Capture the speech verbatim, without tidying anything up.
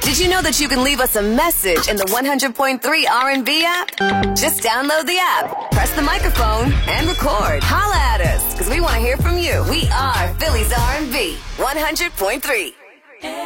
Did you know that you can leave us a message in the one hundred point three R and B app? Just download the app, press the microphone, and record. Holla at us, because we want to hear from you. We are Philly's R and B, one hundred point three.